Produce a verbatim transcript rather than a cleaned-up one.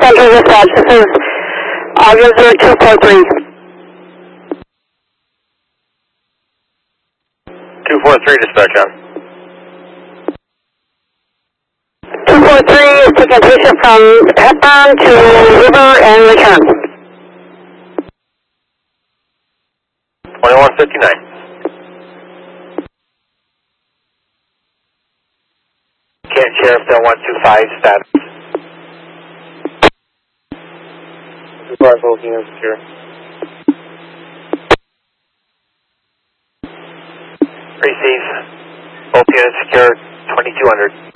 Center Dispatch. This is Audio zero two four three. two four three dispatch on. two four three is taking a patient from Hepburn to River and return. twenty-one fifty-nine. Can't Sheriff Del one two five status. two five looking insecure. Receive. Both units secure twenty-two hundred.